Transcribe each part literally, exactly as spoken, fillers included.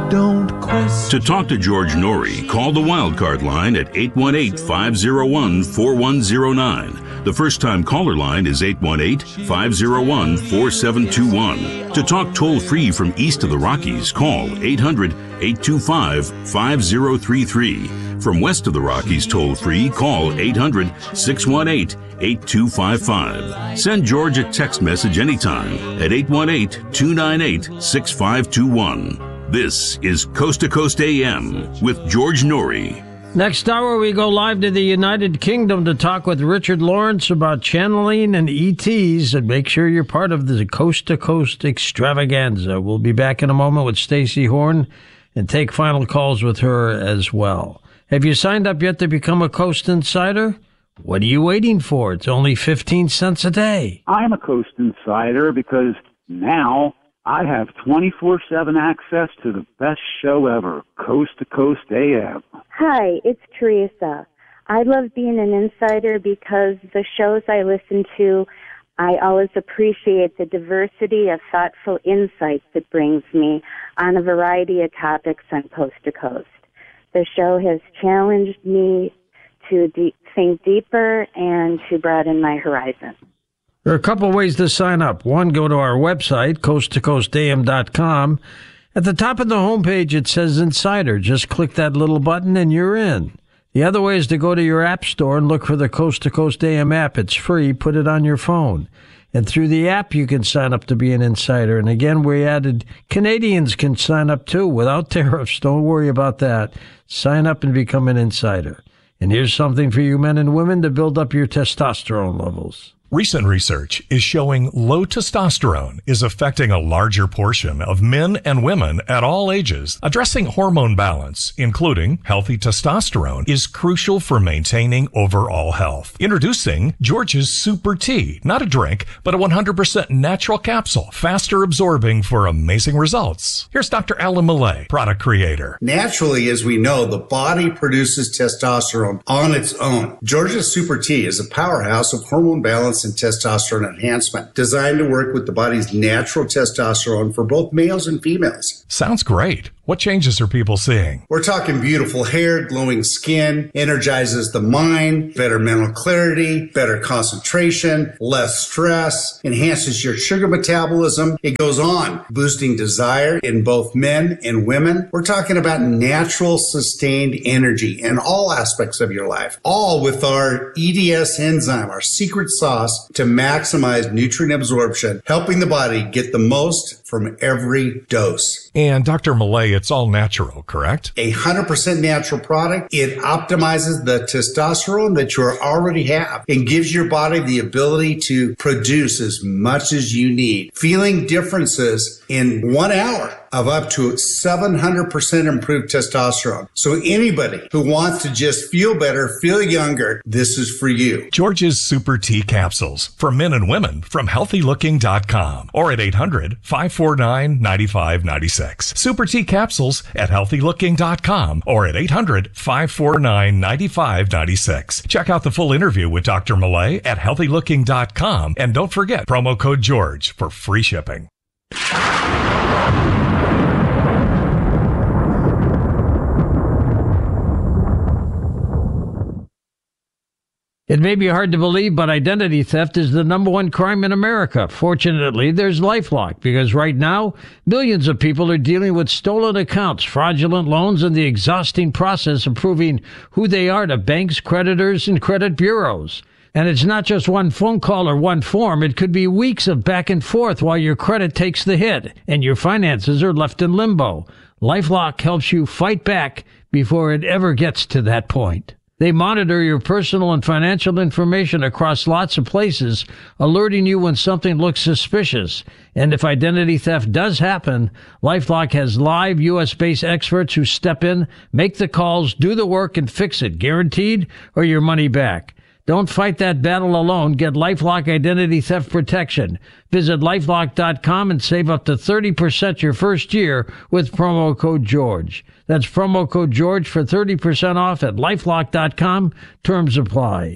don't question. To talk to George Norrie, call the Wildcard line at eight one eight, five oh one, four one oh nine. The first-time caller line is eight one eight, five oh one, four seven two one. To talk toll-free from east of the Rockies, call eight hundred, eight two five, five oh three three. From west of the Rockies toll-free, call eight hundred, six one eight, eight two five five. Send George a text message anytime at eight one eight, two nine eight, six five two one. This is Coast to Coast A M with George Norrie. Next hour, we go live to the United Kingdom to talk with Richard Lawrence about channeling and E Ts, and make sure you're part of the Coast to Coast extravaganza. We'll be back in a moment with Stacey Horn and take final calls with her as well. Have you signed up yet to become a Coast Insider? What are you waiting for? It's only fifteen cents a day. I'm a Coast Insider because now I have twenty-four seven access to the best show ever, Coast to Coast A M. Hi, it's Teresa. I love being an insider because the shows I listen to, I always appreciate the diversity of thoughtful insights it brings me on a variety of topics on Coast to Coast. The show has challenged me to de- think deeper and to broaden my horizon. There are a couple ways to sign up. One, go to our website, coast to coast a m dot com. At the top of the homepage, it says Insider. Just click that little button and you're in. The other way is to go to your app store and look for the Coast to Coast A M app. It's free. Put it on your phone. And through the app, you can sign up to be an insider. And again, we added Canadians can sign up too without tariffs. Don't worry about that. Sign up and become an insider. And here's something for you men and women to build up your testosterone levels. Recent research is showing low testosterone is affecting a larger portion of men and women at all ages. Addressing hormone balance, including healthy testosterone, is crucial for maintaining overall health. Introducing George's Super Tea, not a drink, but a one hundred percent natural capsule, faster absorbing for amazing results. Here's Doctor Alan Millay, product creator. Naturally, as we know, the body produces testosterone on its own. George's Super Tea is a powerhouse of hormone balance and testosterone enhancement, designed to work with the body's natural testosterone for both males and females. Sounds great. What changes are people seeing? We're talking beautiful hair, glowing skin, energizes the mind, better mental clarity, better concentration, less stress, enhances your sugar metabolism. It goes on, boosting desire in both men and women. We're talking about natural, sustained energy in all aspects of your life, all with our E D S enzyme, our secret sauce to maximize nutrient absorption, helping the body get the most from every dose. And Doctor Millay, it's all natural, correct? A one hundred percent natural product. It optimizes the testosterone that you already have and gives your body the ability to produce as much as you need. Feeling differences in one hour of up to seven hundred percent improved testosterone. So anybody who wants to just feel better, feel younger, this is for you. George's Super Tea Capsules for men and women from healthy looking dot com or at eight hundred, five four nine, nine five nine six. Super Tea Capsules at healthy looking dot com or at eight hundred, five four nine, nine five nine six. Check out the full interview with Doctor Millay at healthy looking dot com and don't forget promo code George for free shipping. It may be hard to believe, but identity theft is the number one crime in America. Fortunately, there's LifeLock, because right now, millions of people are dealing with stolen accounts, fraudulent loans, and the exhausting process of proving who they are to banks, creditors, and credit bureaus. And it's not just one phone call or one form. It could be weeks of back and forth while your credit takes the hit and your finances are left in limbo. LifeLock helps you fight back before it ever gets to that point. They monitor your personal and financial information across lots of places, alerting you when something looks suspicious. And if identity theft does happen, LifeLock has live U S-based experts who step in, make the calls, do the work, and fix it, guaranteed, or your money back. Don't fight that battle alone. Get LifeLock Identity Theft Protection. Visit lifelock dot com and save up to thirty percent your first year with promo code George. That's promo code George for thirty percent off at lifelock dot com. Terms apply.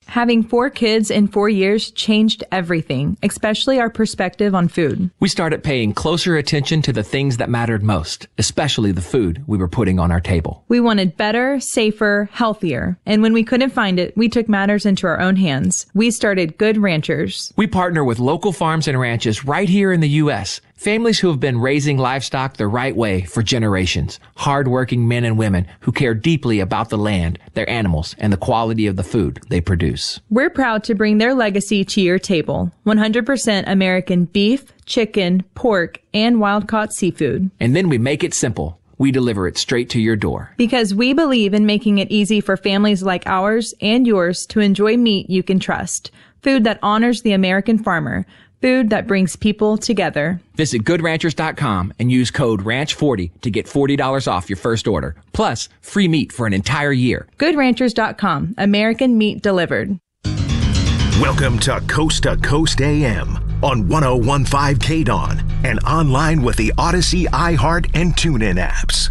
Having four kids in four years changed everything, especially our perspective on food. We started paying closer attention to the things that mattered most, especially the food we were putting on our table. We wanted better, safer, healthier. And when we couldn't find it, we took matters into our own hands. We started Good Ranchers. We partner with local farms and ranches right here in the U S Families who have been raising livestock the right way for generations. Hardworking men and women who care deeply about the land, their animals, and the quality of the food they produce. We're proud to bring their legacy to your table. one hundred percent American beef, chicken, pork, and wild-caught seafood. And then we make it simple. We deliver it straight to your door. Because we believe in making it easy for families like ours and yours to enjoy meat you can trust. Food that honors the American farmer. Food that brings people together. Visit good ranchers dot com and use code ranch forty to get forty dollars off your first order. Plus, free meat for an entire year. good ranchers dot com. American meat delivered. Welcome to Coast to Coast A M on one oh one point five K D O N and online with the Odyssey, iHeart, and TuneIn apps.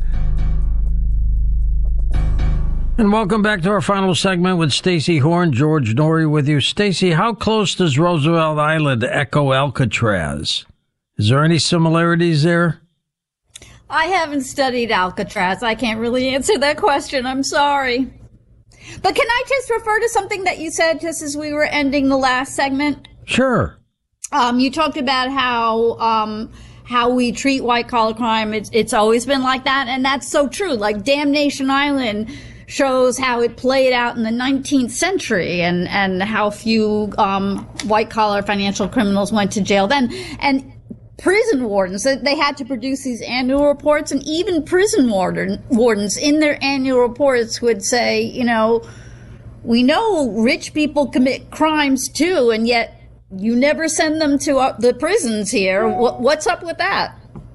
And welcome back to our final segment with Stacey Horn, George Noory with you. Stacey, how close does Roosevelt Island echo Alcatraz? Is there any similarities there? I haven't studied Alcatraz. I can't really answer that question. I'm sorry. But can I just refer to something that you said just as we were ending the last segment? Sure. Um, you talked about how um, how we treat white collar crime. It's it's always been like that, and that's so true. Like Damnation Island shows how it played out in the nineteenth century and, and how few um, white-collar financial criminals went to jail then. And prison wardens, they had to produce these annual reports, and even prison warden, wardens in their annual reports would say, you know, we know rich people commit crimes too, and yet you never send them to uh, the prisons here. What, what's up with that?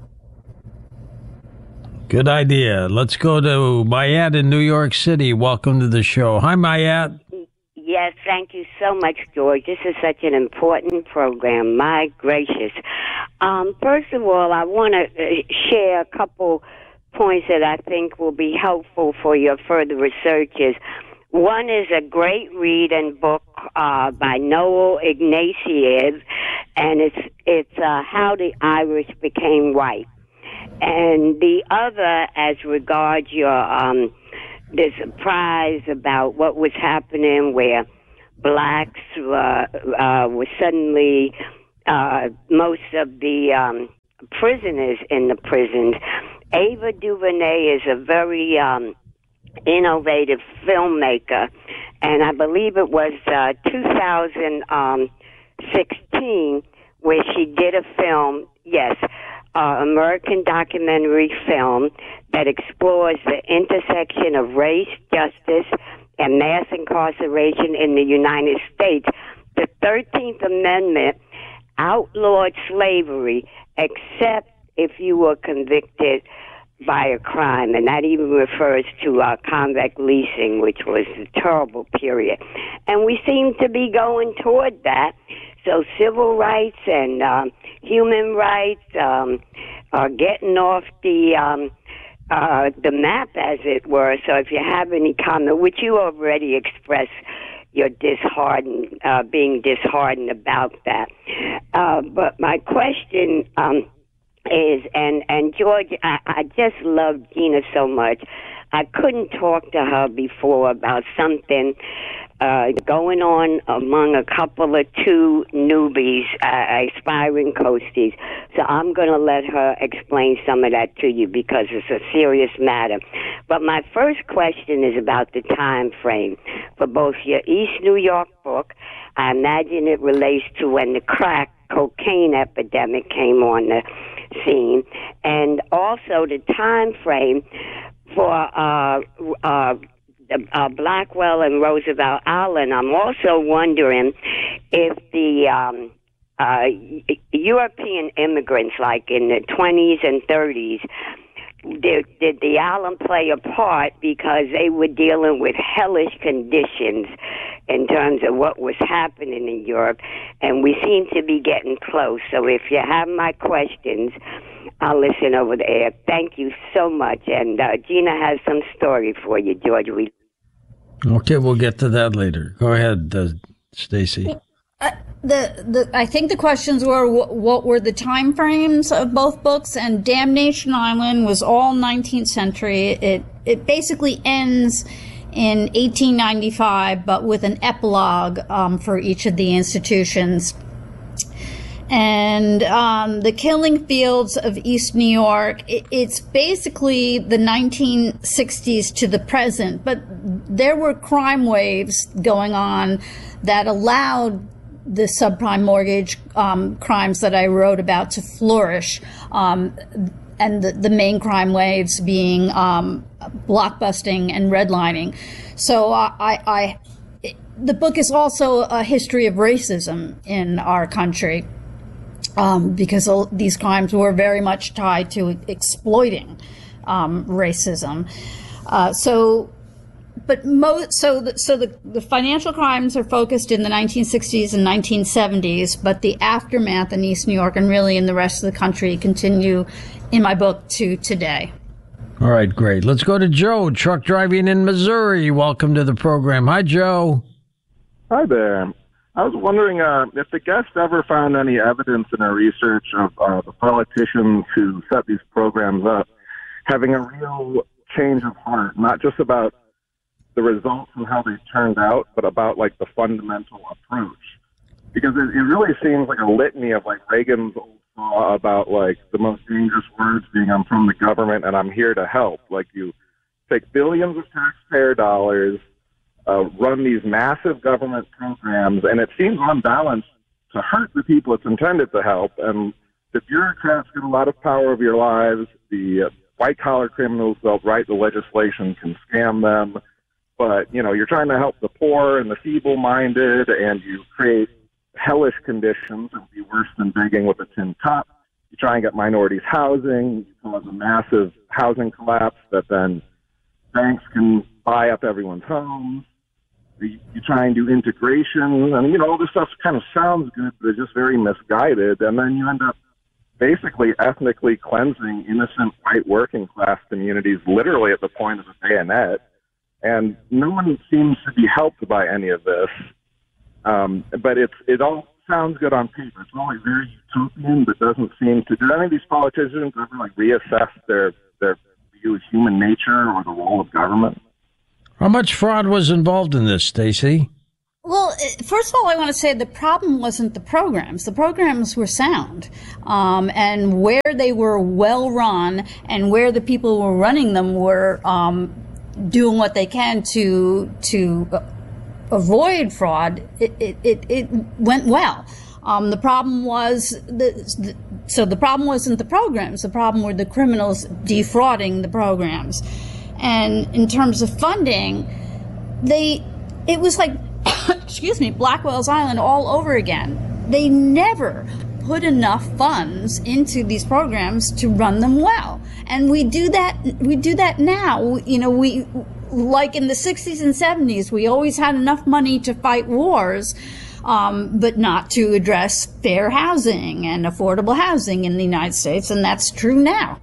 Good idea. Let's go to Mayat in New York City. Welcome to the show. Hi, Mayat. Yes, thank you so much, George. This is such an important program. My gracious. Um, first of all, I want to uh, share a couple points that I think will be helpful for your further researches. One is a great read and book uh, by Noel Ignatieff, and it's it's uh, How the Irish Became White. And the other, as regards your um, the surprise about what was happening, where blacks uh, uh, were suddenly uh, most of the um, prisoners in the prisons. Ava DuVernay is a very um, innovative filmmaker, and I believe it was uh, two thousand sixteen where she did a film. Yes. Uh, American documentary film that explores the intersection of race, justice, and mass incarceration in the United States. The thirteenth Amendment outlawed slavery except if you were convicted by a crime, and that even refers to uh, convict leasing, which was a terrible period. And we seem to be going toward that. So civil rights and um, human rights um, are getting off the um, uh, the map, as it were. So if you have any comment, which you already expressed your disheartened, uh, being disheartened about that. Uh, but my question um, is, and, and George, I, I just love Gina so much. I couldn't talk to her before about something uh, going on among a couple of two newbies, uh, aspiring coasties. So I'm going to let her explain some of that to you because it's a serious matter. But my first question is about the time frame for both your East New York book. I imagine it relates to when the crack cocaine epidemic came on the scene, and also the time frame for uh, uh, uh, Blackwell and Roosevelt Island. I'm also wondering if the um, uh, European immigrants, like in the twenties and thirties, did, did the island play a part because they were dealing with hellish conditions in terms of what was happening in Europe, and we seem to be getting close. So if you have my questions, I'll listen over the air. Thank you so much. And uh, Gina has some story for you, George. We- Okay, we'll get to that later. Go ahead, uh, Stacy. Uh, the the I think the questions were what, what were the time frames of both books, and Damnation Island was all nineteenth century. It it basically ends in eighteen ninety-five, but with an epilogue um, for each of the institutions. And um, the Killing Fields of East New York, it, it's basically the nineteen sixties to the present, but there were crime waves going on that allowed the subprime mortgage um, crimes that I wrote about to flourish, um, and the, the main crime waves being um, blockbusting and redlining. So I, I, I it, the book is also a history of racism in our country, um, because these crimes were very much tied to exploiting um, racism. Uh, so. But mo- so the, so the, the financial crimes are focused in the nineteen sixties and nineteen seventies, but the aftermath in East New York and really in the rest of the country continue in my book to today. All right, great. Let's go to Joe, truck driving in Missouri. Welcome to the program. Hi, Joe. Hi there. I was wondering uh, if the guest ever found any evidence in her research of uh, the politicians who set these programs up having a real change of heart, not just about the results and how they turned out, but about like the fundamental approach. Because it, it really seems like a litany of like Reagan's old saw about like the most dangerous words being I'm from the government and I'm here to help. Like you take billions of taxpayer dollars, uh, run these massive government programs, and it seems on balance to hurt the people it's intended to help. And the bureaucrats get a lot of power over your lives. The uh, white collar criminals, they'll write the legislation, can scam them. But, you know, you're trying to help the poor and the feeble-minded, and you create hellish conditions that would be worse than begging with a tin cup. You try and get minorities housing. You cause a massive housing collapse that then banks can buy up everyone's homes. You, you try and do integration. And, you know, all this stuff kind of sounds good, but it's just very misguided. And then you end up basically ethnically cleansing innocent white working class communities literally at the point of the bayonet. And no one seems to be helped by any of this. Um, but it's it all sounds good on paper. It's all like very utopian, but doesn't seem to. Did any of these politicians ever like reassess their their view of human nature or the role of government? How much fraud was involved in this, Stacy? Well, first of all, I want to say the problem wasn't the programs. The programs were sound, um, and where they were well run, and where the people who were running them were. Um, doing what they can to to avoid fraud, it it, it, it went well. Um, the problem was the, the so the problem wasn't the programs. The problem were the criminals defrauding the programs. And in terms of funding, they it was like excuse me, Blackwell's Island all over again. They never put enough funds into these programs to run them well. And we do that, we do that now. You know, we, like in the sixties and seventies, we always had enough money to fight wars, um, but not to address fair housing and affordable housing in the United States. And that's true now.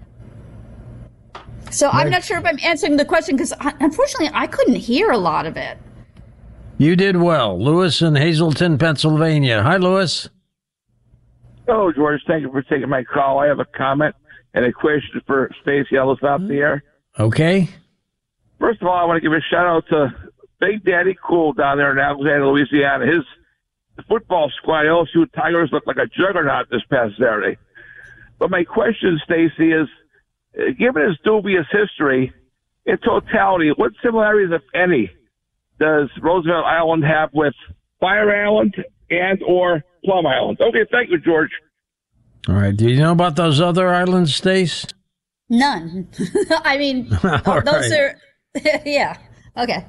So right. I'm not sure if I'm answering the question because unfortunately I couldn't hear a lot of it. You did well. Lewis in Hazleton, Pennsylvania. Hi, Lewis. Hello, George. Thank you for taking my call. I have a comment and a question for Stacey Ellis out there. Okay. First of all, I want to give a shout out to Big Daddy Cool down there in Alexandria, Louisiana. His football squad, L S U Tigers, looked like a juggernaut this past Saturday. But my question, Stacey, is given his dubious history, in totality, what similarities, if any, does Roosevelt Island have with Fire Island and or Plum Island? Okay, thank you, George. All right. Do you know about those other islands, Stace? None. I mean, those right. are, yeah. Okay.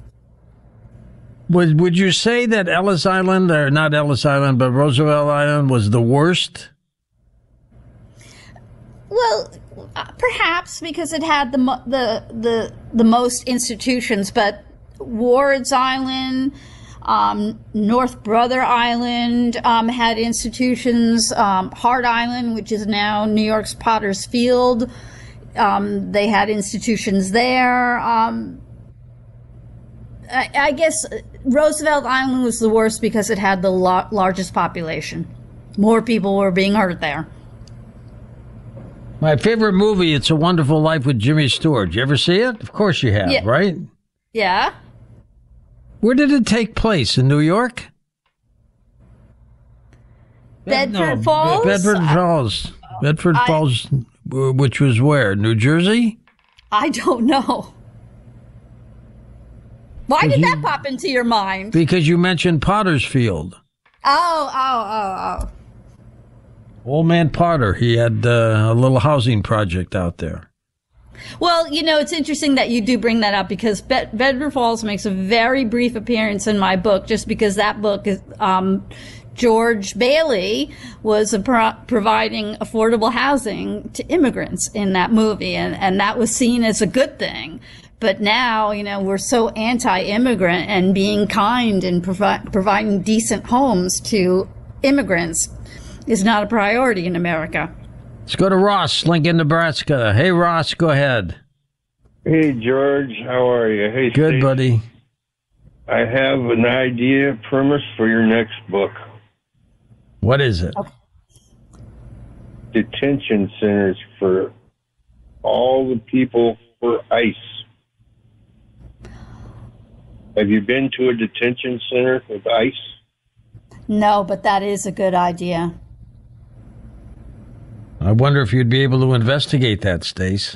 Would Would you say that Ellis Island, or not Ellis Island, but Roosevelt Island was the worst? Well, uh, perhaps because it had the mo- the the the most institutions, but Ward's Island, um, North Brother Island um, had institutions. Um, Hart Island, which is now New York's Potter's Field, um, they had institutions there. Um, I, I guess Roosevelt Island was the worst because it had the lo- largest population. More people were being hurt there. My favorite movie, It's a Wonderful Life with Jimmy Stewart. You ever see it? Of course you have, Yeah. right? Yeah. Where did it take place? In New York? Bedford No, Falls? Bedford Falls. Bedford I- Falls, which was where? New Jersey? I don't know. Why did that pop into your mind? Because you mentioned Potter's Field. Oh, oh, oh, oh. Old man Potter, he had uh, a little housing project out there. Well, you know, it's interesting that you do bring that up because Be- Bedford Falls makes a very brief appearance in my book, just because that book is, um, George Bailey was a pro- providing affordable housing to immigrants in that movie, and, and that was seen as a good thing. But now, you know, we're so anti-immigrant, and being kind and provi- providing decent homes to immigrants is not a priority in America. Let's go to Ross, Lincoln, Nebraska. Hey, Ross, go ahead. Hey, George. How are you? Hey, Good, Steve. buddy. I have an idea, premise for your next book. What is it? Okay. Detention centers for all the people for ICE. Have you been to a detention center with ICE? No, but that is a good idea. I wonder if you'd be able to investigate that, Stace.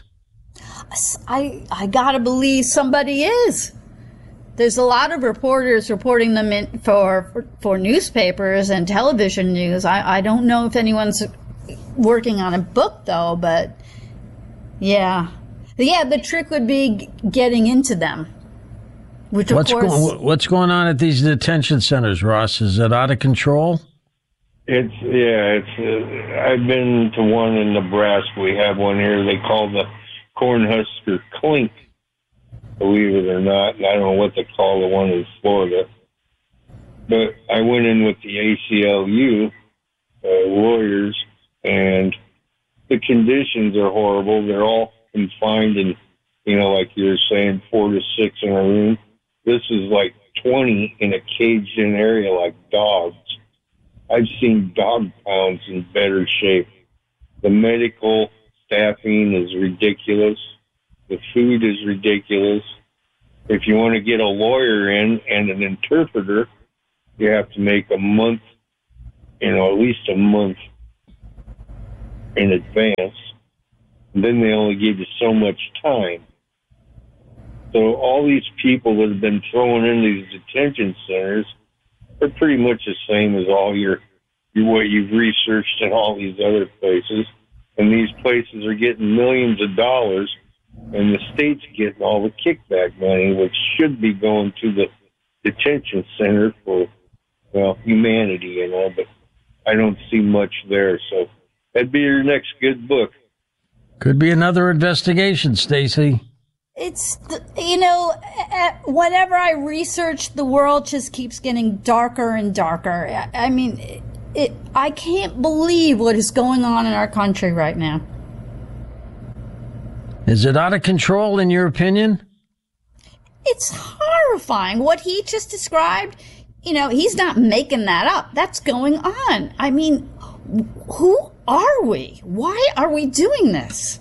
I I gotta believe somebody is. There's a lot of reporters reporting them in for for, for newspapers and television news. I, I don't know if anyone's working on a book though, but yeah, yeah. The trick would be g- getting into them. Which of What's, course, go- what's going on at these detention centers, Ross? Is it out of control? It's, yeah, it's, uh, I've been to one in Nebraska. We have one here. They call the Cornhusker Clink, believe it or not. And I don't know what they call the one in Florida. But I went in with the A C L U uh, lawyers, and the conditions are horrible. They're all confined in, you know, like you're saying, four to six in a room. This is like twenty in a caged-in area like dogs. I've seen dog pounds in better shape. The medical staffing is ridiculous. The food is ridiculous. If you want to get a lawyer in and an interpreter, you have to make a month, you know, at least a month in advance. And then they only give you so much time. So all these people that have been thrown in these detention centers are pretty much the same as all your, your what you've researched in all these other places. And these places are getting millions of dollars, and the state's getting all the kickback money, which should be going to the detention center for, well, humanity, you know, but I don't see much there. So that'd be your next good book. Could be another investigation, Stacy. it's, you know, whenever I research, the world just keeps getting darker and darker. I, I mean, it, it, I can't believe what is going on in our country right now. Is it out of control, in your opinion? It's horrifying. What he just described, you know, he's not making that up. That's going on. I mean, who are we? Why are we doing this?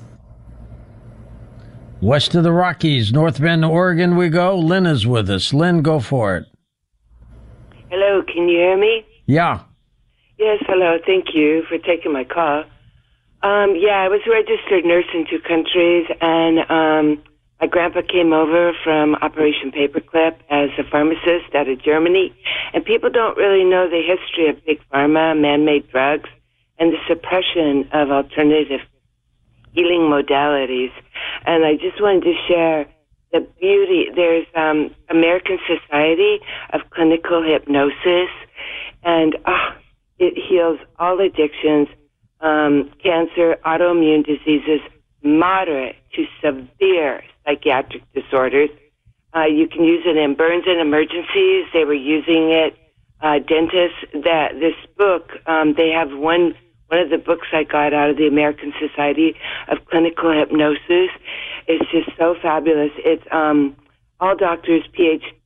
West of the Rockies, North Bend, Oregon we go. Lynn is with us. Lynn, go for it. Hello, can you hear me? Yeah. Yes, hello. Thank you for taking my call. Um, yeah, I was a registered nurse in two countries, and um, my grandpa came over from Operation Paperclip as a pharmacist out of Germany, and people don't really know the history of big pharma, man-made drugs, and the suppression of alternative healing modalities. And I just wanted to share the beauty. There's um, American Society of Clinical Hypnosis, and oh, it heals all addictions, um, cancer, autoimmune diseases, moderate to severe psychiatric disorders. Uh, you can use it in burns and emergencies. They were using it. Uh, dentists, that this book, um, they have one one of the books I got out of the American Society of Clinical Hypnosis. It's just so fabulous. It's um, all doctors, PhD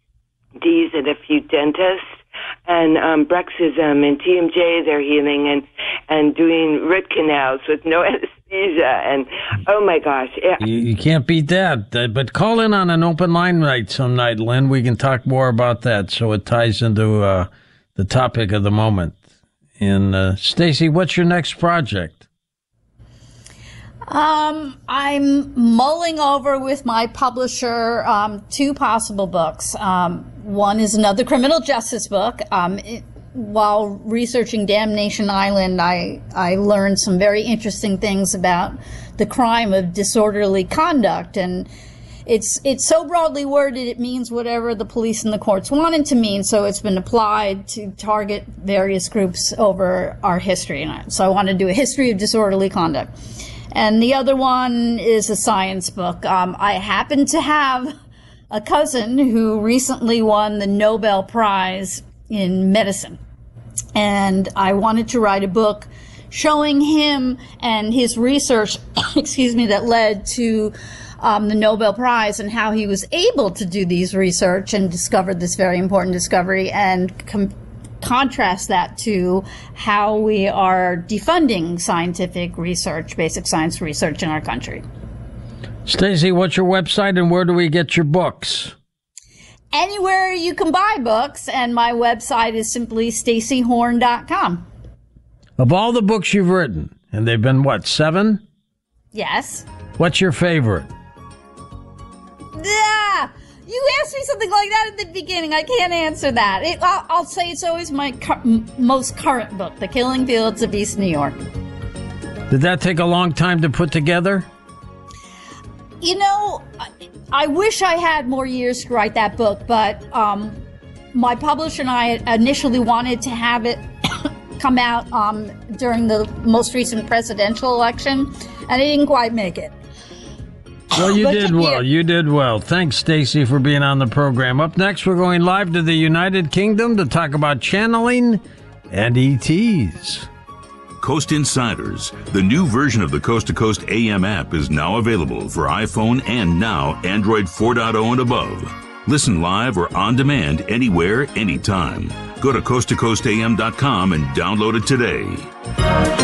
D's and a few dentists. And um, bruxism and T M J they're healing, and, and doing root canals with no anesthesia. And, oh, my gosh. Yeah. You, you can't beat that. Uh, But call in on an open line night some night, Lynn. We can talk more about that so it ties into uh, the topic of the moment. And, uh, Stacey, what's your next project? Um, I'm mulling over with my publisher um, two possible books. Um, one is another criminal justice book. Um, it, while researching Damnation Island, I, I learned some very interesting things about the crime of disorderly conduct. And it's it's so broadly worded, it means whatever the police and the courts want it to mean. So it's been applied to target various groups over our history. And so I want to do a history of disorderly conduct. And the other one is a science book. Um, I happen to have a cousin who recently won the Nobel Prize in medicine. And I wanted to write a book showing him and his research, excuse me, that led to um, the Nobel Prize, and how he was able to do these research and discovered this very important discovery, and com- contrast that to how we are defunding scientific research, basic science research in our country. Stacey, what's your website and where do we get your books? Anywhere you can buy books, and my website is simply stacey horn dot com. Of all the books you've written, and they've been, what, seven? Yes. What's your favorite? Yeah. You asked me something like that at the beginning. I can't answer that. It, I'll, I'll say it's always my cu- most current book, The Killing Fields of East New York. Did that take a long time to put together? You know, I wish I had more years to write that book, but um, my publisher and I initially wanted to have it come out um, during the most recent presidential election, and it didn't quite make it. Well, you did well. You did well. Thanks, Stacey, for being on the program. Up next, we're going live to the United Kingdom to talk about channeling and E Ts. Coast Insiders, the new version of the Coast to Coast A M app, is now available for iPhone and now Android four point oh and above. Listen live or on demand anywhere, anytime. Go to coast to coast a m dot com and download it today.